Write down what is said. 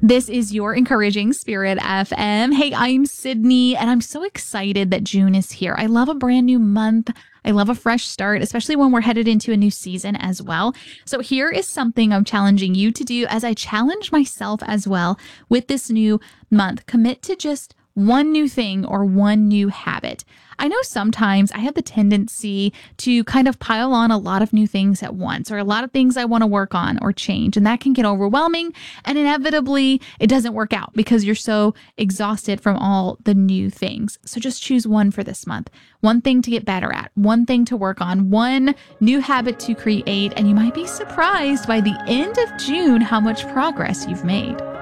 This is your Encouraging Spirit FM. Hey, I'm Sydney, and I'm so excited that June is here. I love a brand new month. I love a fresh start, especially when we're headed into a new season as well. So here is something I'm challenging you to do as I challenge myself as well with this new month. Commit to just one new thing or one new habit. I know sometimes I have the tendency to kind of pile on a lot of new things at once, or a lot of things I want to work on or change, and that can get overwhelming, and inevitably it doesn't work out because you're so exhausted from all the new things. So just choose one for this month, one thing to get better at, one thing to work on, one new habit to create, and you might be surprised by the end of June how much progress you've made.